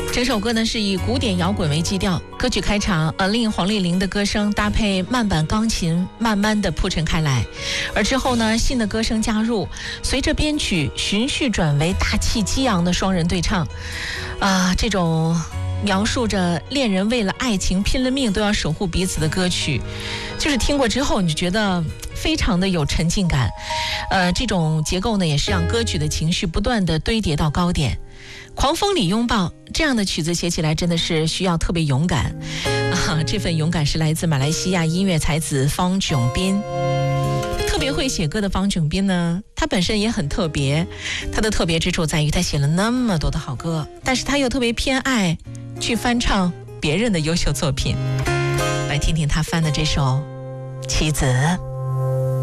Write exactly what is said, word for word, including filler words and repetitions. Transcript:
整首歌呢是以古典摇滚为基调，歌曲开场，呃，令黄丽玲的歌声搭配慢板钢琴，慢慢的铺陈开来，而之后呢，新的歌声加入，随着编曲循序转为大气激昂的双人对唱，啊、呃，这种描述着恋人为了爱情拼了命都要守护彼此的歌曲，就是听过之后你就觉得非常的有沉浸感，呃，这种结构呢也是让歌曲的情绪不断的堆叠到高点。狂风里拥抱这样的曲子写起来真的是需要特别勇敢啊！这份勇敢是来自马来西亚音乐才子方炯斌。特别会写歌的方炯斌呢，他本身也很特别，他的特别之处在于他写了那么多的好歌，但是他又特别偏爱去翻唱别人的优秀作品。来听听他翻的这首《棋子》。